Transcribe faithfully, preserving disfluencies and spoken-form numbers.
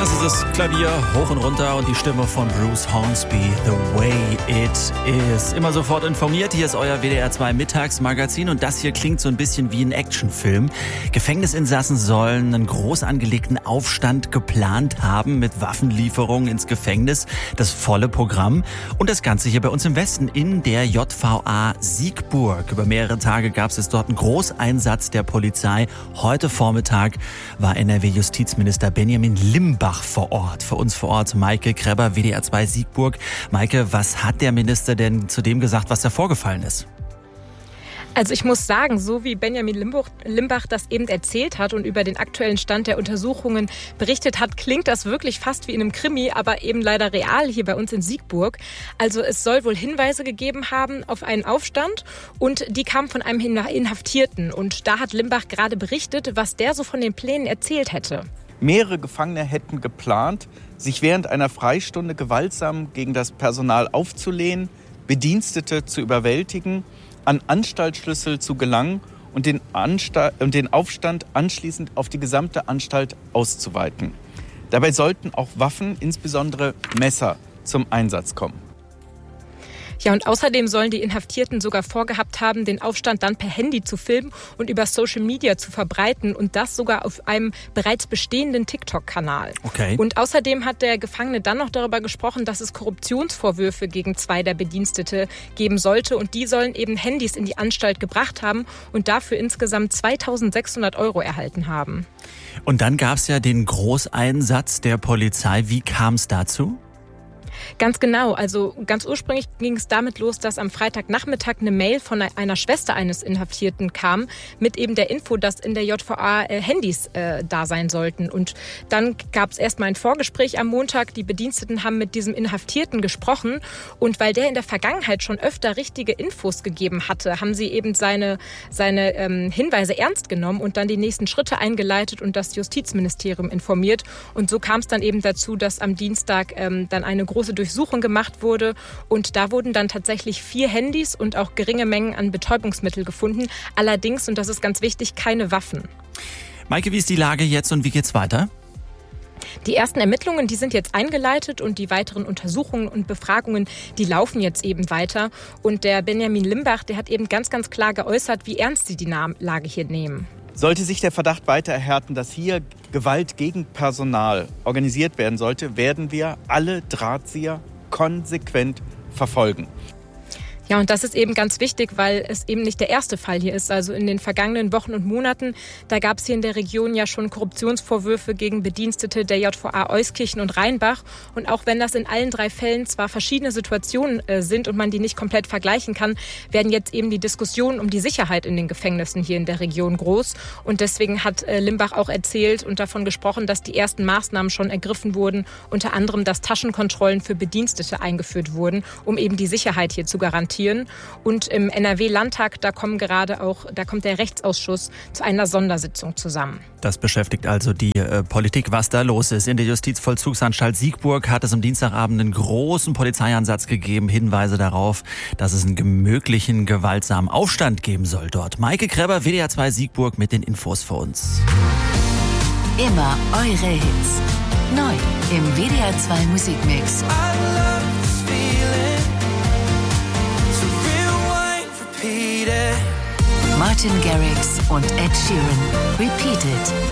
Das ist das Klavier hoch und runter und die Stimme von Bruce Hornsby, The Way It Is. Immer sofort informiert, hier ist euer W D R zwei Mittagsmagazin und das hier klingt so ein bisschen wie ein Actionfilm. Gefängnisinsassen sollen einen groß angelegten Aufstand geplant haben mit Waffenlieferungen ins Gefängnis. Das volle Programm und das Ganze hier bei uns im Westen in der J V A Siegburg. Über mehrere Tage gab es dort einen Großeinsatz der Polizei. Heute Vormittag war N R W-Justizminister Benjamin Limbach vor Ort. Für uns vor Ort Maike Krebber, W D R zwei Siegburg. Maike, was hat der Minister denn zu dem gesagt, was da vorgefallen ist? Also ich muss sagen, so wie Benjamin Limbach, Limbach das eben erzählt hat und über den aktuellen Stand der Untersuchungen berichtet hat, klingt das wirklich fast wie in einem Krimi, aber eben leider real hier bei uns in Siegburg. Also es soll wohl Hinweise gegeben haben auf einen Aufstand und die kamen von einem Inhaftierten. Und da hat Limbach gerade berichtet, was der so von den Plänen erzählt hätte. Mehrere Gefangene hätten geplant, sich während einer Freistunde gewaltsam gegen das Personal aufzulehnen, Bedienstete zu überwältigen, an Anstaltsschlüssel zu gelangen und den, Ansta- und den Aufstand anschließend auf die gesamte Anstalt auszuweiten. Dabei sollten auch Waffen, insbesondere Messer, zum Einsatz kommen. Ja, und außerdem sollen die Inhaftierten sogar vorgehabt haben, den Aufstand dann per Handy zu filmen und über Social Media zu verbreiten und das sogar auf einem bereits bestehenden TikTok-Kanal. Okay. Und außerdem hat der Gefangene dann noch darüber gesprochen, dass es Korruptionsvorwürfe gegen zwei der Bedienstete geben sollte und die sollen eben Handys in die Anstalt gebracht haben und dafür insgesamt zweitausendsechshundert Euro erhalten haben. Und dann gab es ja den Großeinsatz der Polizei. Wie kam es dazu? Ganz genau. Also ganz ursprünglich ging es damit los, dass am Freitagnachmittag eine Mail von einer Schwester eines Inhaftierten kam mit eben der Info, dass in der J V A äh, Handys äh, da sein sollten. Und dann gab es erstmal ein Vorgespräch am Montag. Die Bediensteten haben mit diesem Inhaftierten gesprochen. Und weil der in der Vergangenheit schon öfter richtige Infos gegeben hatte, haben sie eben seine, seine ähm, Hinweise ernst genommen und dann die nächsten Schritte eingeleitet und das Justizministerium informiert. Und so kam es dann eben dazu, dass am Dienstag ähm, dann eine große Durchsuchung gemacht wurde und da wurden dann tatsächlich vier Handys und auch geringe Mengen an Betäubungsmittel gefunden. Allerdings, und das ist ganz wichtig, keine Waffen. Maike, wie ist die Lage jetzt und wie geht's weiter? Die ersten Ermittlungen, die sind jetzt eingeleitet und die weiteren Untersuchungen und Befragungen, die laufen jetzt eben weiter. Und der Benjamin Limbach, der hat eben ganz, ganz klar geäußert, wie ernst sie die Lage hier nehmen. Sollte sich der Verdacht weiter erhärten, dass hier Gewalt gegen Personal organisiert werden sollte, werden wir alle Drahtzieher konsequent verfolgen. Ja, und das ist eben ganz wichtig, weil es eben nicht der erste Fall hier ist. Also in den vergangenen Wochen und Monaten, da gab es hier in der Region ja schon Korruptionsvorwürfe gegen Bedienstete der J V A Euskirchen und Rheinbach. Und auch wenn das in allen drei Fällen zwar verschiedene Situationen äh, sind und man die nicht komplett vergleichen kann, werden jetzt eben die Diskussionen um die Sicherheit in den Gefängnissen hier in der Region groß. Und deswegen hat äh, Limbach auch erzählt und davon gesprochen, dass die ersten Maßnahmen schon ergriffen wurden, unter anderem, dass Taschenkontrollen für Bedienstete eingeführt wurden, um eben die Sicherheit hier zu garantieren. Und im N R W-Landtag, da kommen gerade auch, da kommt der Rechtsausschuss zu einer Sondersitzung zusammen. Das beschäftigt also die äh, Politik, was da los ist. In der Justizvollzugsanstalt Siegburg hat es am Dienstagabend einen großen Polizeieinsatz gegeben. Hinweise darauf, dass es einen möglichen gewaltsamen Aufstand geben soll dort. Maike Krebber, W D R zwei Siegburg mit den Infos für uns. Immer eure Hits. Neu im W D R zwei Musikmix. Martin Garrix und Ed Sheeran. Repeated.